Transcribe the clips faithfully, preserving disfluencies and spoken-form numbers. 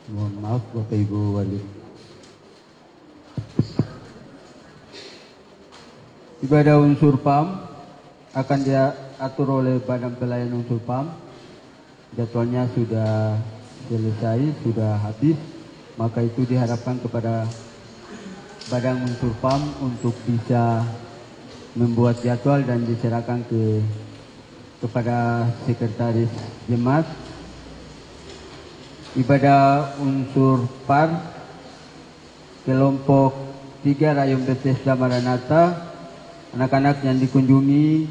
Mohon maaf Bapak Ibu Wali. Ibadah unsur P A M akan diatur oleh Badan Pelayanan Unsur P A M. Jadwalnya sudah selesai, sudah habis. Maka itu diharapkan kepada Badan Unsur P A M untuk bisa membuat jadwal dan diserahkan ke kepada Sekretaris Jemaat. Ibadah unsur P A R kelompok tiga Rayon Bethesda Maranatha, anak-anak yang dikunjungi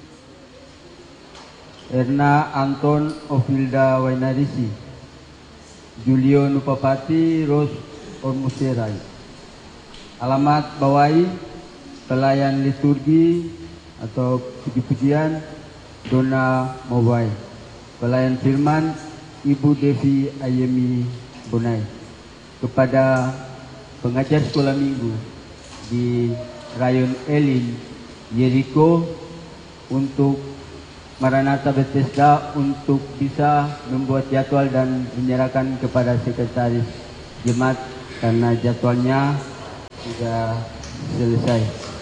Erna Anton Ofilda Wainarisi, Julio Nupapati, Rose Ormuserai. Alamat Bawai, pelayan liturgi atau puji-pujian Dona Mowai. Pelayan firman Ibu Devi Ayemi Bonai. Kepada pengajar sekolah minggu di Rayon Elim Jericho untuk Maranatha Bethesda untuk bisa membuat jadwal dan menyerahkan kepada Sekretaris Jemaat karena jadwalnya sudah selesai.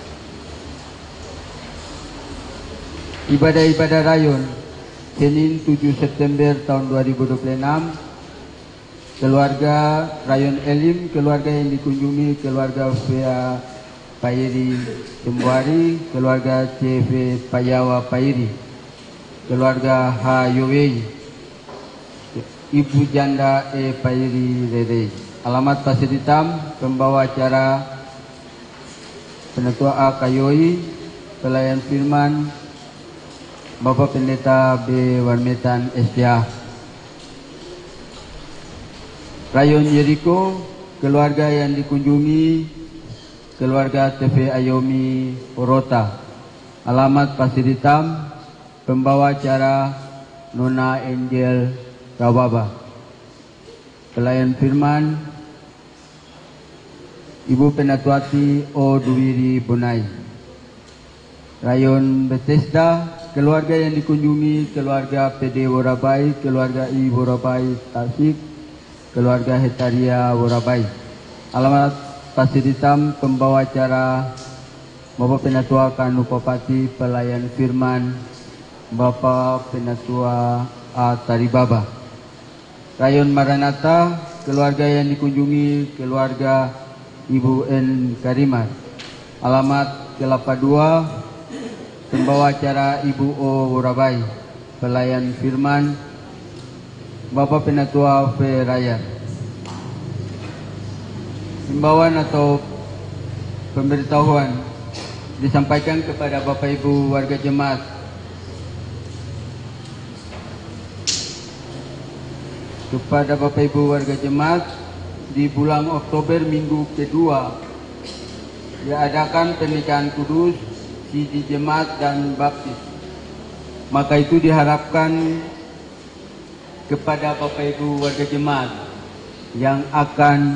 Ibadah-ibadah Rayon Senin tujuh September tahun dua ribu dua puluh enam. Keluarga Rayon Elim, keluarga yang dikunjungi keluarga Fea Pairi Tembuari, keluarga C V Payawa Pairi, keluarga H Yowei, Ibu Janda E Pairi Rere. Alamat Pasir Hitam, pembawa acara Penatua A Kayoi, pelayan firman Bapak Pendeta B Warmetan S D A. Rayon Jericho, keluarga yang dikunjungi keluarga T V Ayomi Porota. Alamat Pasir Hitam, pembawa acara Nona Angel Rawaba. Pelayan firman Ibu Penatuati O Duwiri Bonai. Rayon Bethesda, keluarga yang dikunjungi keluarga P D Worabai, keluarga I Worabai Tasik, keluarga Hetaria Worabai. Alamat Pasir Hitam, pembawa acara Bapak Penatua Kanupapati, pelayan firman Bapak Penatua A Taribaba. Rayon Maranatha, keluarga yang dikunjungi keluarga Ibu N Karimat. Alamat Kelapa dua, pembawa acara Ibu O Worabai, pelayan firman Bapak Penatua V Raya. Himbauan atau pemberitahuan disampaikan kepada Bapak Ibu warga jemaat. Kepada Bapak Ibu warga jemaat, di bulan Oktober minggu kedua diadakan pernikahan kudus di jemaat dan baptis. Maka itu diharapkan kepada Bapak Ibu warga jemaat yang akan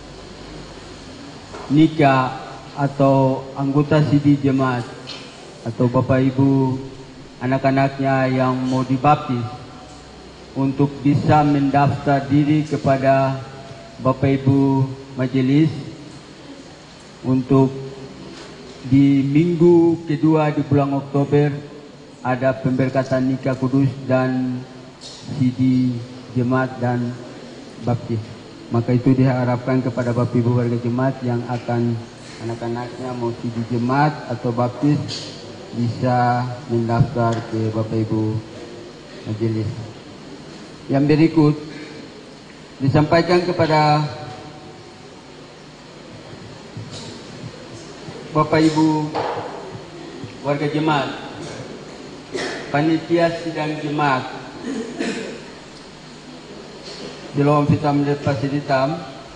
nikah atau anggota C D jemaat atau Bapak Ibu anak-anaknya yang mau dibaptis untuk bisa mendaftar diri kepada Bapak Ibu majelis untuk di minggu kedua di bulan Oktober ada pemberkatan nikah kudus dan C D jemaat dan baptis. Maka itu diharapkan kepada Bapak Ibu warga jemaat yang akan anak-anaknya mau C D jemaat atau baptis bisa mendaftar ke Bapak Ibu majelis. Yang berikut disampaikan kepada Bapak Ibu warga jemaat, panitia sidang jemaat di Lowong Hitam dan Pasir Hitam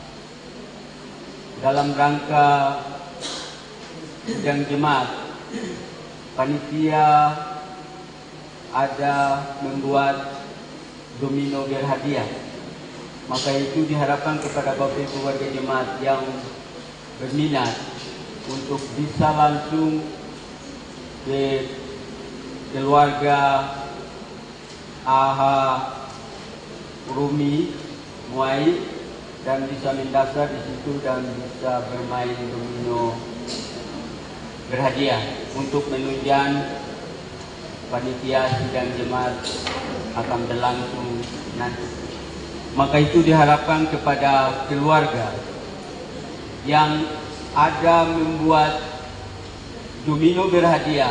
dalam rangka sidang jemaat. Panitia ada membuat domino berhadiah. Maka itu diharapkan kepada Bapak Ibu warga jemaat yang berminat untuk bisa langsung ke keluarga Aha Rumi Muai dan bisa mendaftar di situ dan bisa bermain domino berhadiah untuk menunjang panitia sidang jemaat akan berlangsung nanti. Maka itu diharapkan kepada keluarga yang ada membuat domino berhadiah.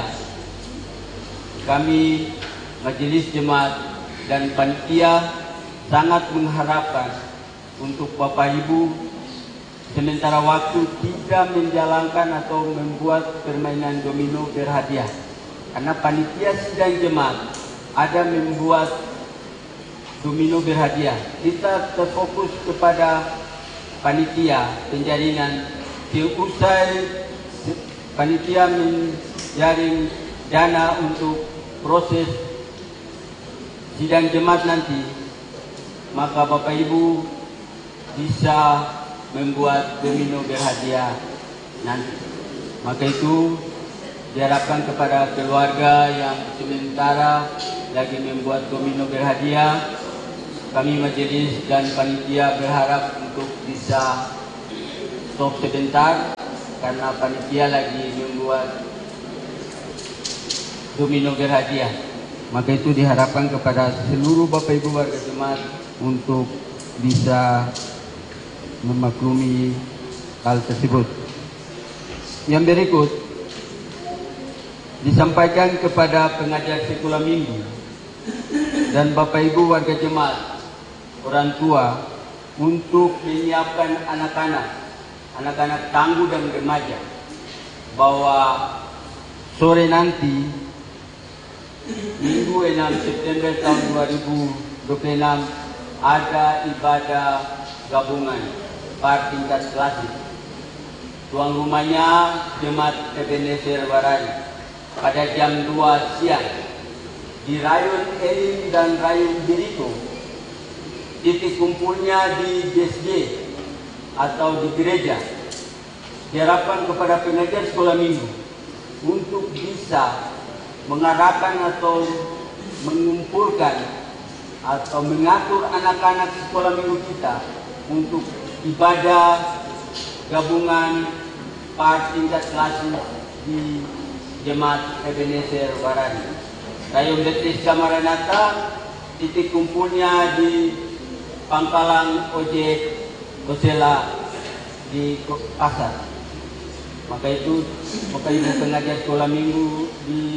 Kami majelis jemaat dan panitia sangat mengharapkan untuk Bapak Ibu sementara waktu tidak menjalankan atau membuat permainan domino berhadiah. Karena panitia sidang jemaat ada membuat domino berhadiah. Kita terfokus kepada panitia penjaringan. Seusai panitia menjaring dana untuk proses sidang jemaat nanti, maka Bapak Ibu bisa membuat domino berhadiah nanti. Maka itu diharapkan kepada keluarga yang sementara lagi membuat domino berhadiah, kami majelis dan panitia berharap untuk bisa stop sebentar karena panitia lagi membuat domino berhadiah. Maka itu diharapkan kepada seluruh Bapak Ibu warga jemaat untuk bisa memaklumi hal tersebut. Yang berikut disampaikan kepada pengajar sekolah minggu dan Bapak Ibu warga jemaat, orang tua, untuk menyiapkan anak-anak, anak-anak tangguh dan remaja, bahwa sore nanti Minggu enam September tahun dua ribu dua puluh enam ada ibadah gabungan par tingkat klasik. Tuan rumahnya Jemaat Ebenezer Warani pada jam dua siang di Rayun Elim dan Rayun Jeriko. Titik kumpulnya di G S G atau di gereja. Diharapkan kepada pengajar sekolah minggu untuk bisa mengarahkan atau mengumpulkan atau mengatur anak-anak sekolah minggu kita untuk ibadah gabungan par tingkat klasik di Jemaat Ebenezer Warani. Rayun Betis Maranatha, titik kumpulnya di Pangkalan Ojek Kosela di pasar. Maka itu Bapak Ibu pengajar sekolah minggu di